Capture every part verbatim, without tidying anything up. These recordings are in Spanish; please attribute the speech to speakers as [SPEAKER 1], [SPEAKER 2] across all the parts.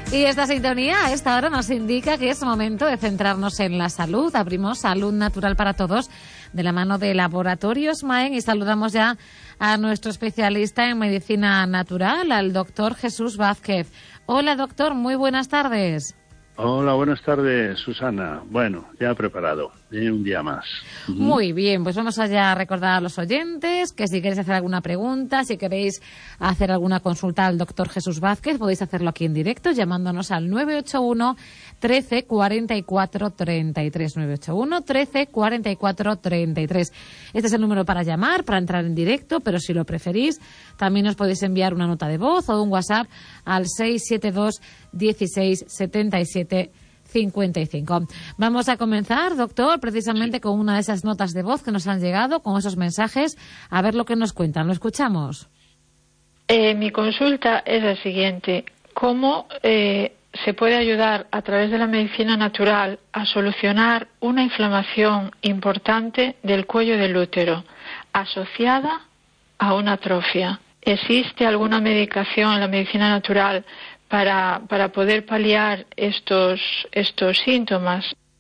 [SPEAKER 1] Y esta sintonía a esta hora nos indica que es momento de centrarnos en la salud. Abrimos Salud Natural para Todos de la mano de Laboratorios Maen y saludamos ya a nuestro especialista en medicina natural, al doctor Jesús Vázquez. Hola, doctor, muy buenas tardes.
[SPEAKER 2] Hola, buenas tardes, Susana. Bueno, ya preparado, ¿eh? Un día más.
[SPEAKER 1] Muy bien, pues vamos allá a recordar a los oyentes que si queréis hacer alguna pregunta, si queréis hacer alguna consulta al doctor Jesús Vázquez, podéis hacerlo aquí en directo llamándonos al nueve ocho uno, trece, cuarenta y cuatro, treinta y tres. nueve ocho uno, trece, cuarenta y cuatro, treinta y tres. Este es el número para llamar, para entrar en directo, pero si lo preferís, también os podéis enviar una nota de voz o un WhatsApp al seis siete dos, dieciséis, setenta y siete, cincuenta y cinco. Vamos a comenzar, doctor, precisamente con una de esas notas de voz que nos han llegado, con esos mensajes, a ver lo que nos cuentan. ¿Lo escuchamos?
[SPEAKER 3] Eh, mi consulta es la siguiente. ¿Cómo eh, se puede ayudar a través de la medicina natural a solucionar una inflamación importante del cuello del útero asociada a una atrofia? ¿Existe alguna medicación en la medicina natural para, para poder paliar estos, estos síntomas?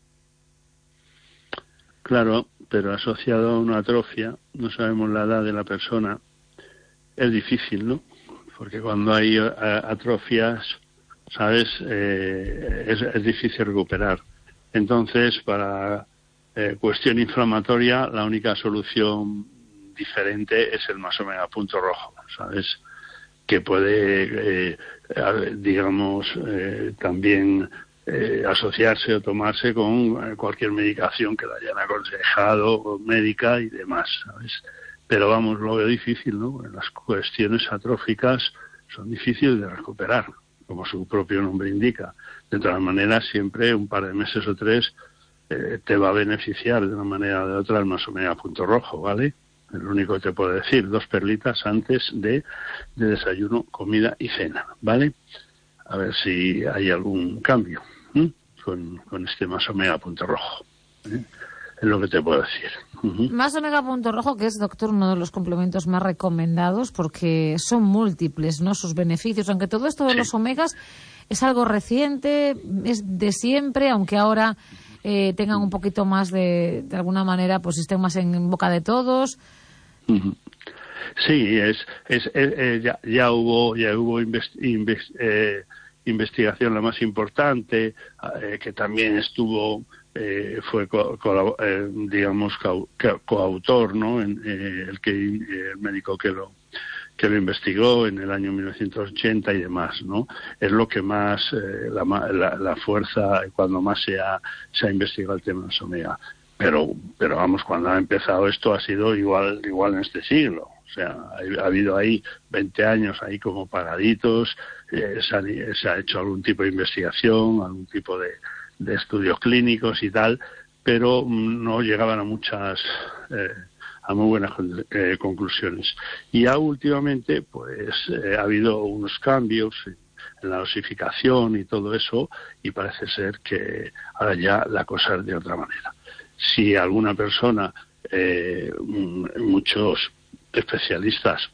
[SPEAKER 2] Claro, pero asociado a una atrofia, no sabemos la edad de la persona, es difícil, ¿no? Porque cuando hay uh, atrofias, ¿sabes? Eh, es, es difícil recuperar. Entonces, para eh, cuestión inflamatoria, la única solución diferente es el más omega punto rojo, ¿sabes? Que puede, eh, digamos, eh, también eh, asociarse o tomarse con cualquier medicación que le hayan aconsejado, médica y demás, ¿sabes? Pero vamos, lo veo difícil, ¿no? Las cuestiones atróficas son difíciles de recuperar, como su propio nombre indica. De todas maneras, siempre un par de meses o tres eh, te va a beneficiar de una manera o de otra el más omega punto rojo, ¿vale? Es lo único que te puedo decir, dos perlitas antes de, de desayuno, comida y cena, ¿vale? A ver si hay algún cambio ¿eh? con, con este más omega punto rojo. ¿eh? Es lo que te puedo decir. Uh-huh.
[SPEAKER 1] Más omega punto rojo, que es, doctor, uno de los complementos más recomendados porque son múltiples, ¿no? Sus beneficios, aunque todo esto de sí. los omegas es algo reciente, es de siempre, aunque ahora eh, tengan un poquito más de, de alguna manera, pues estén más en boca de todos.
[SPEAKER 2] Uh-huh. Sí, es, es, es eh, ya, ya hubo, ya hubo invest, invest, eh, investigación la más importante, eh, que también estuvo, eh, fue co, co, eh, digamos co, co, coautor, ¿no? En, eh, el que eh, el médico que lo que lo investigó en el año mil novecientos ochenta y demás, ¿no? Es lo que más, eh, la, la, la fuerza, cuando más se ha, se ha investigado el tema de omega. Pero, pero vamos, cuando ha empezado esto ha sido igual, igual en este siglo. O sea, ha, ha habido ahí veinte años ahí como paraditos, eh, se, han, se ha hecho algún tipo de investigación, algún tipo de, de estudios clínicos y tal, pero no llegaban a muchas, eh, a muy buenas eh, conclusiones. Y ya últimamente, pues, eh, ha habido unos cambios en la dosificación y todo eso, y parece ser que ahora ya la cosa es de otra manera. Si alguna persona, eh, muchos especialistas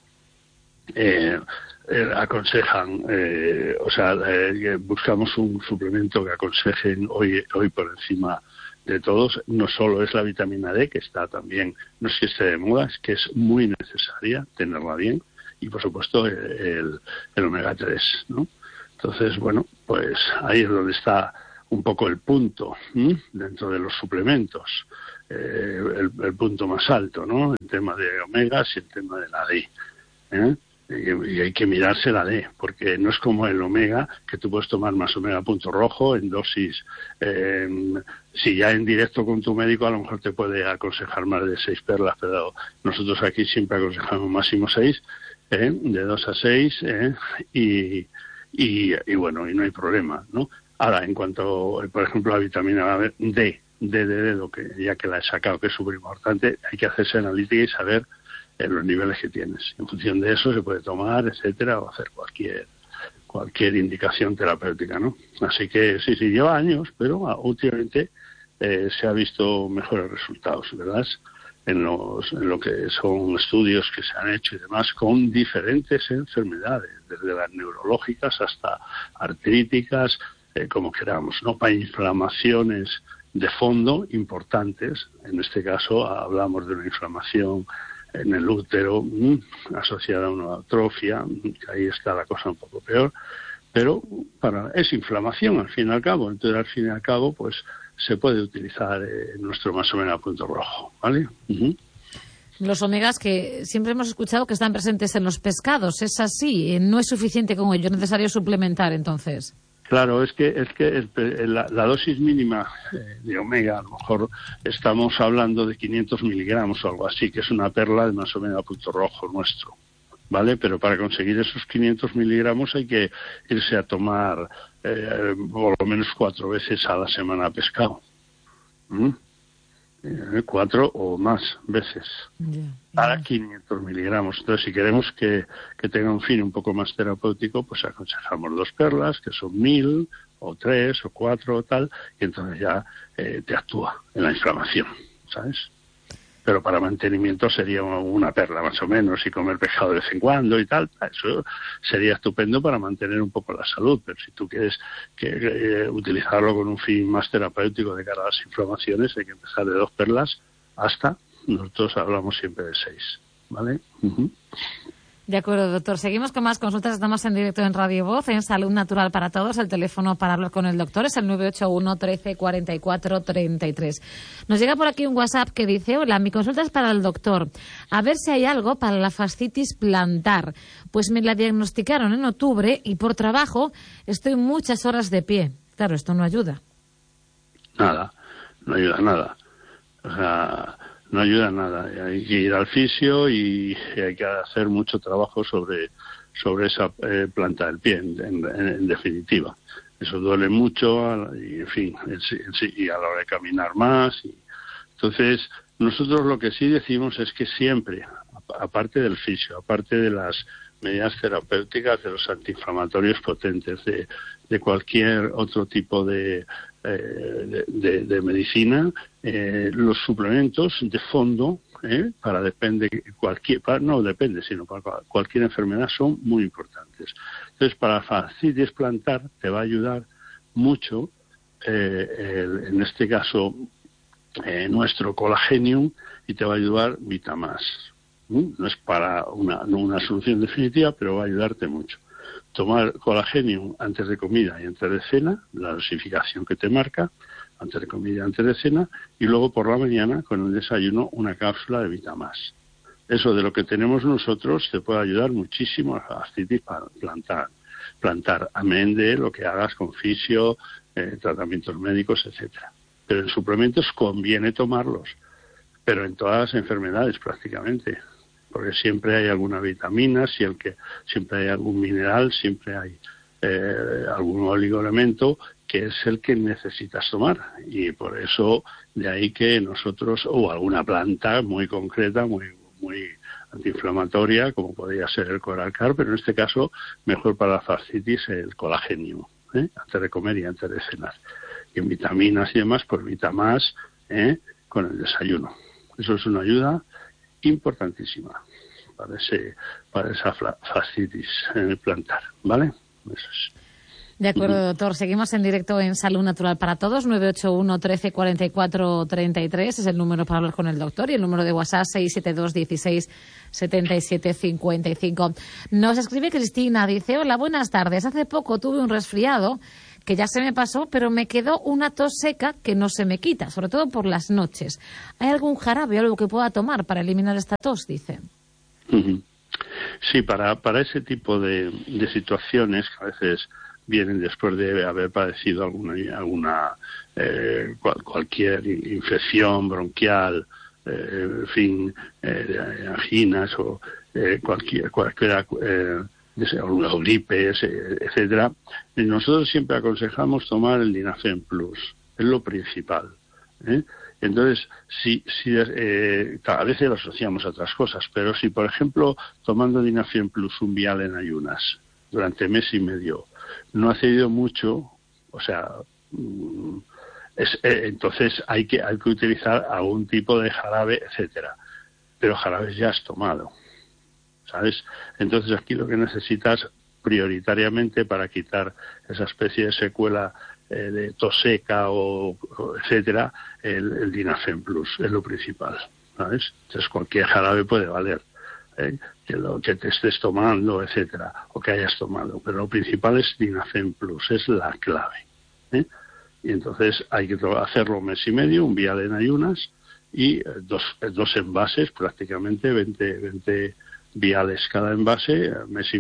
[SPEAKER 2] eh, eh, aconsejan, eh, o sea, eh, buscamos un suplemento que aconsejen hoy, hoy por encima de todos, no solo es la vitamina D, que está también, no es que esté de moda, es que es muy necesaria tenerla bien, y por supuesto el, el, el omega tres, ¿no? Entonces, bueno, pues ahí es donde está un poco el punto ¿sí? dentro de los suplementos, eh, el, el punto más alto, ¿no? El tema de omegas y el tema de la D. ¿eh? Y, y hay que mirarse la D, porque no es como el omega, que tú puedes tomar más omega punto rojo en dosis. Eh, si ya en directo con tu médico, a lo mejor te puede aconsejar más de seis perlas, pero nosotros aquí siempre aconsejamos máximo seis, ¿eh? de dos a seis, ¿eh? y, y, y bueno, y no hay problema, ¿no? Ahora, en cuanto, por ejemplo, a la vitamina D, D de dedo, que ya que la he sacado, que es súper importante, hay que hacerse analítica y saber eh, los niveles que tienes. En función de eso se puede tomar, etcétera, o hacer cualquier cualquier indicación terapéutica, ¿no? Así que sí, sí, lleva años, pero uh, últimamente eh, se ha visto mejores resultados, ¿verdad? en, los, en lo que son estudios que se han hecho y demás con diferentes enfermedades, desde las neurológicas hasta artríticas, eh, como queramos, ¿no? Para inflamaciones de fondo importantes. En este caso hablamos de una inflamación en el útero mmm, asociada a una atrofia, que ahí está la cosa un poco peor, pero para es inflamación al fin y al cabo. Entonces, al fin y al cabo, pues se puede utilizar eh, nuestro más o menos punto rojo, ¿vale? Uh-huh.
[SPEAKER 1] Los omegas que siempre hemos escuchado que están presentes en los pescados, ¿es así? ¿No es suficiente con ello? ¿Es necesario suplementar, entonces?
[SPEAKER 2] Claro, es que es que el, la, la dosis mínima eh, de omega, a lo mejor estamos hablando de quinientos miligramos o algo así, que es una perla de más o menos punto rojo nuestro, ¿vale? Pero para conseguir esos quinientos miligramos hay que irse a tomar eh, por lo menos cuatro veces a la semana pescado. ¿Mm? Eh, cuatro o más veces yeah, para yeah. quinientos miligramos. Entonces, si queremos que, que tenga un fin un poco más terapéutico, pues aconsejamos dos perlas, que son mil, o tres, o cuatro, o tal, y entonces ya eh, te actúa en la inflamación, ¿sabes? Pero para mantenimiento sería una perla más o menos, y comer pescado de vez en cuando y tal, eso sería estupendo para mantener un poco la salud. Pero si tú quieres que, eh, utilizarlo con un fin más terapéutico de cara a las inflamaciones, hay que empezar de dos perlas hasta, nosotros hablamos siempre de seis, ¿vale? Uh-huh.
[SPEAKER 1] De acuerdo, doctor. Seguimos con más consultas. Estamos en directo en Radio Voz, en Salud Natural para Todos. El teléfono para hablar con el doctor es el nueve ocho uno, trece, cuarenta y cuatro, treinta y tres. Nos llega por aquí un WhatsApp que dice: hola, mi consulta es para el doctor. A ver si hay algo para la fascitis plantar. Pues me la diagnosticaron en octubre y por trabajo estoy muchas horas de pie. Claro, esto no ayuda.
[SPEAKER 2] Nada, no ayuda nada. O sea, no ayuda nada. Hay que ir al fisio y hay que hacer mucho trabajo sobre sobre esa eh, planta del pie, en, en, en definitiva. Eso duele mucho y, en fin, y a la hora de caminar más. Y, entonces, nosotros lo que sí decimos es que siempre, aparte del fisio, aparte de las medidas terapéuticas, de los antiinflamatorios potentes, de, de cualquier otro tipo de Eh, de, de, de medicina, eh, los suplementos de fondo, eh, para depende cualquier, para, no depende, sino para cualquier enfermedad son muy importantes. Entonces, para la fascitis plantar te va a ayudar mucho, eh, el, en este caso, eh, nuestro Colagenium, y te va a ayudar Vitamás. ¿Mm? No es para una, no una solución definitiva, pero va a ayudarte mucho. Tomar Colagenium antes de comida y antes de cena, la dosificación que te marca, antes de comida y antes de cena, y luego por la mañana, con el desayuno, una cápsula de Vitamás. Eso de lo que tenemos nosotros te puede ayudar muchísimo a la fascitis plantar, plantar, amén de lo que hagas con fisio, eh, tratamientos médicos, etcétera. Pero en suplementos conviene tomarlos, pero en todas las enfermedades prácticamente, porque siempre hay alguna vitamina, siempre hay algún mineral, siempre hay eh, algún oligoelemento que es el que necesitas tomar. Y por eso, de ahí que nosotros, o alguna planta muy concreta, muy muy antiinflamatoria, como podría ser el Coralcar, pero en este caso, mejor para la fascitis el Colagenium, ¿eh? Antes de comer y antes de cenar. Y en vitaminas y demás, pues Vitamás, ¿eh? Con el desayuno. Eso es una ayuda importantísima para ese para esa fascitis en el plantar, ¿vale? Eso es.
[SPEAKER 1] De acuerdo, doctor. Seguimos en directo en Salud Natural para Todos. nueve ocho uno, trece, cuarenta y cuatro, treinta y tres es el número para hablar con el doctor, y el número de WhatsApp seis siete dos, dieciséis, setenta y siete, cincuenta y cinco. Nos escribe Cristina, dice: hola, buenas tardes. Hace poco tuve un resfriado que ya se me pasó, pero me quedó una tos seca que no se me quita, sobre todo por las noches. ¿Hay algún jarabe o algo que pueda tomar para eliminar esta tos?, dice.
[SPEAKER 2] Sí, para, para ese tipo de, de situaciones que a veces vienen después de haber padecido alguna, alguna eh, cual, cualquier infección bronquial, eh, en fin, eh, anginas o eh, cualquier, cualquiera, eh, alguna gripe, etcétera. Nosotros siempre aconsejamos tomar el Dinafen Plus, es lo principal, ¿eh? Entonces, si, si eh, a veces lo asociamos a otras cosas, pero si, por ejemplo, tomando Dinafen Plus un vial en ayunas durante mes y medio no ha cedido mucho, o sea, es, eh, entonces hay que hay que utilizar algún tipo de jarabe, etcétera. pero jarabes ya has tomado, ¿sabes? Entonces aquí lo que necesitas prioritariamente para quitar esa especie de secuela eh, de tos seca o, o etcétera, el, el Dinafen Plus es lo principal, ¿sabes? Entonces cualquier jarabe puede valer, ¿eh? que lo que te estés tomando, etcétera, o que hayas tomado, pero lo principal es Dinafen Plus, es la clave, ¿eh? Y entonces hay que hacerlo un mes y medio, un vial en ayunas y eh, dos, dos envases, prácticamente veinte, veinte viales cada envase, mes y